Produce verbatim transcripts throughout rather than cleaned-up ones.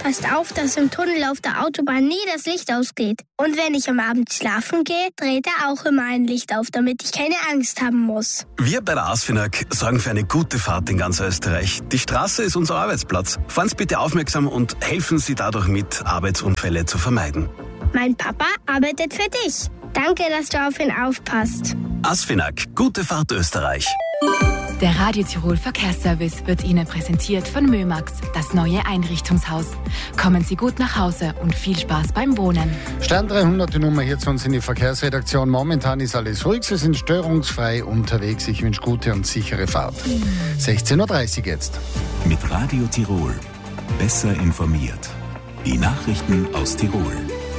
passt auf, dass im Tunnel auf der Autobahn nie das Licht ausgeht. Und wenn ich am Abend schlafen gehe, dreht er auch immer ein Licht auf, damit ich keine Angst haben muss. Wir bei der ASFINAG sorgen für eine gute Fahrt in ganz Österreich. Die Straße ist unser Arbeitsplatz. Fahren Sie bitte aufmerksam und helfen Sie dadurch mit, Arbeitsunfälle zu vermeiden. Mein Papa arbeitet für dich. Danke, dass du auf ihn aufpasst. ASFINAG, gute Fahrt Österreich. Der Radio Tirol Verkehrsservice wird Ihnen präsentiert von Mömax, das neue Einrichtungshaus. Kommen Sie gut nach Hause und viel Spaß beim Wohnen. Stern dreihundert, die Nummer hier zu uns in die Verkehrsredaktion. Momentan ist alles ruhig, Sie sind störungsfrei unterwegs. Ich wünsche gute und sichere Fahrt. sechzehn Uhr dreißig jetzt. Mit Radio Tirol. Besser informiert. Die Nachrichten aus Tirol.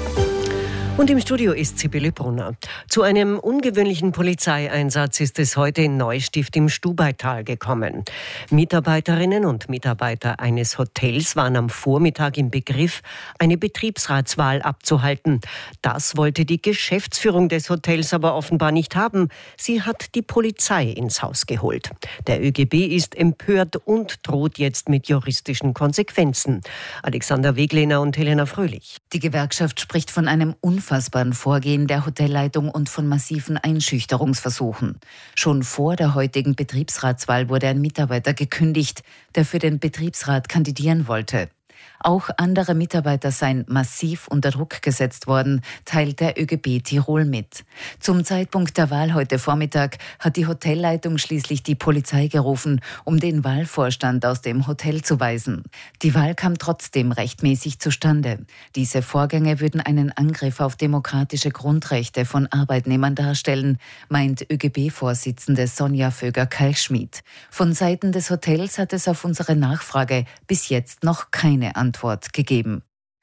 Und im Studio ist Sibylle Brunner. Zu einem ungewöhnlichen Polizeieinsatz ist es heute in Neustift im Stubaital gekommen. Mitarbeiterinnen und Mitarbeiter eines Hotels waren am Vormittag im Begriff, eine Betriebsratswahl abzuhalten. Das wollte die Geschäftsführung des Hotels aber offenbar nicht haben. Sie hat die Polizei ins Haus geholt. Der ÖGB ist empört und droht jetzt mit juristischen Konsequenzen. Alexander Weglehner und Helena Fröhlich. Die Gewerkschaft spricht von einem unfassbaren Vorgehen der Hotelleitung und von massiven Einschüchterungsversuchen. Schon vor der heutigen Betriebsratswahl wurde ein Mitarbeiter gekündigt, der für den Betriebsrat kandidieren wollte. Auch andere Mitarbeiter seien massiv unter Druck gesetzt worden, teilt der ÖGB Tirol mit. Zum Zeitpunkt der Wahl heute Vormittag hat die Hotelleitung schließlich die Polizei gerufen, um den Wahlvorstand aus dem Hotel zu weisen. Die Wahl kam trotzdem rechtmäßig zustande. Diese Vorgänge würden einen Angriff auf demokratische Grundrechte von Arbeitnehmern darstellen, meint ÖGB-Vorsitzende Sonja Vöger-Kalkschmidt. Von Seiten des Hotels hat es auf unsere Nachfrage bis jetzt noch keine Antwort gegeben.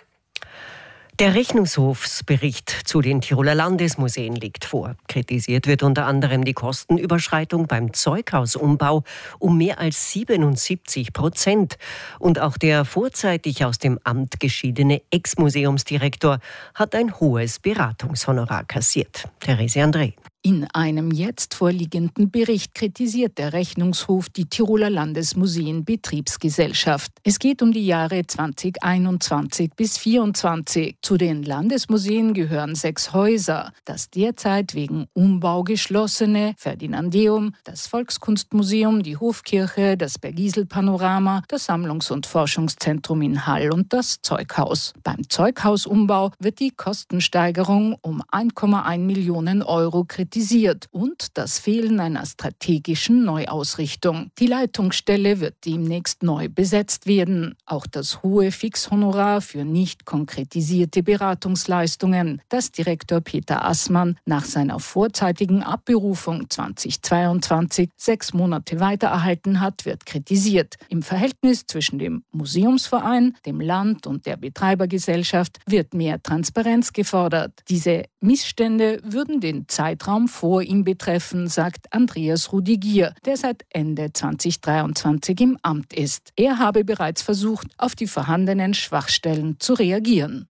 Der Rechnungshofsbericht zu den Tiroler Landesmuseen liegt vor. Kritisiert wird unter anderem die Kostenüberschreitung beim Zeughausumbau um mehr als siebenundsiebzig Prozent. Und auch der vorzeitig aus dem Amt geschiedene Ex-Museumsdirektor hat ein hohes Beratungshonorar kassiert. Therese André. In einem jetzt vorliegenden Bericht kritisiert der Rechnungshof die Tiroler Landesmuseen Betriebsgesellschaft. Es geht um die Jahre zweitausendeinundzwanzig bis zweitausendvierundzwanzig. Zu den Landesmuseen gehören sechs Häuser. Das derzeit wegen Umbau geschlossene Ferdinandeum, das Volkskunstmuseum, die Hofkirche, das Bergisel-Panorama, das Sammlungs- und Forschungszentrum in Hall und das Zeughaus. Beim Zeughausumbau wird die Kostensteigerung um ein Komma eins Millionen Euro kritisiert. Und das Fehlen einer strategischen Neuausrichtung. Die Leitungsstelle wird demnächst neu besetzt werden. Auch das hohe Fixhonorar für nicht konkretisierte Beratungsleistungen, das Direktor Peter Assmann nach seiner vorzeitigen Abberufung zweitausendzweiundzwanzig sechs Monate weitererhalten hat, wird kritisiert. Im Verhältnis zwischen dem Museumsverein, dem Land und der Betreibergesellschaft wird mehr Transparenz gefordert. Diese Missstände würden den Zeitraum vor ihm betreffen, sagt Andreas Rudigier, der seit Ende zweitausenddreiundzwanzig im Amt ist. Er habe bereits versucht, auf die vorhandenen Schwachstellen zu reagieren.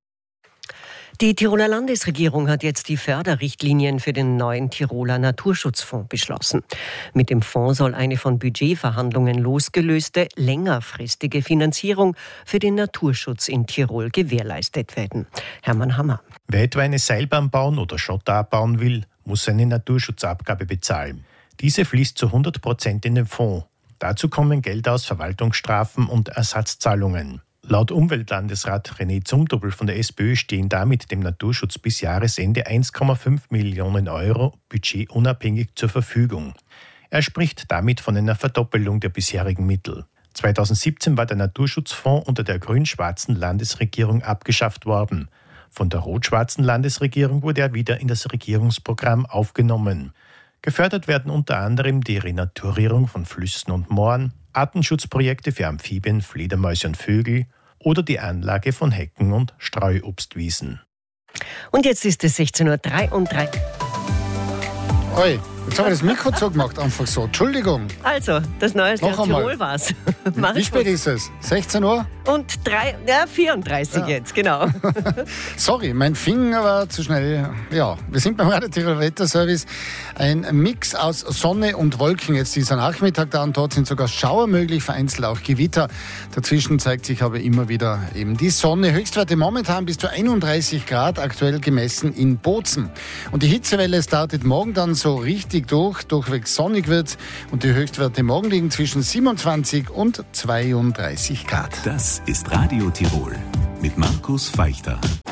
Die Tiroler Landesregierung hat jetzt die Förderrichtlinien für den neuen Tiroler Naturschutzfonds beschlossen. Mit dem Fonds soll eine von Budgetverhandlungen losgelöste, längerfristige Finanzierung für den Naturschutz in Tirol gewährleistet werden. Hermann Hammer. Wer etwa eine Seilbahn bauen oder Schotter abbauen will, muss eine Naturschutzabgabe bezahlen. Diese fließt zu hundert Prozent in den Fonds. Dazu kommen Gelder aus Verwaltungsstrafen und Ersatzzahlungen. Laut Umweltlandesrat René Zumtobel von der SPÖ stehen damit dem Naturschutz bis Jahresende eins Komma fünf Millionen Euro budgetunabhängig zur Verfügung. Er spricht damit von einer Verdoppelung der bisherigen Mittel. zweitausendsiebzehn war der Naturschutzfonds unter der grün-schwarzen Landesregierung abgeschafft worden. Von der rot-schwarzen Landesregierung wurde er wieder in das Regierungsprogramm aufgenommen. Gefördert werden unter anderem die Renaturierung von Flüssen und Mooren, Artenschutzprojekte für Amphibien, Fledermäuse und Vögel oder die Anlage von Hecken- und Streuobstwiesen. Und jetzt ist es sechzehn Uhr dreiunddreißig. Oi, Jetzt haben wir das Mikro zugemacht, einfach so. Entschuldigung. Also, das Neueste Noch aus einmal. Tirol war's. Wie spät ist es? sechzehn Uhr? Und drei, ja, vierunddreißig Ja. jetzt, genau. Sorry, mein Finger war zu schnell. Ja, wir sind beim Radio Tirol Wetterservice. Ein Mix aus Sonne und Wolken jetzt dieser Nachmittag da und dort sind sogar Schauer möglich, vereinzelt auch Gewitter. Dazwischen zeigt sich aber immer wieder eben die Sonne. Höchstwerte momentan bis zu einunddreißig Grad, aktuell gemessen in Bozen. Und die Hitzewelle startet morgen dann so richtig durch, durchwegs sonnig wird und die Höchstwerte morgen liegen zwischen siebenundzwanzig und zweiunddreißig Grad. Das ist Radio Tirol mit Markus Feichter.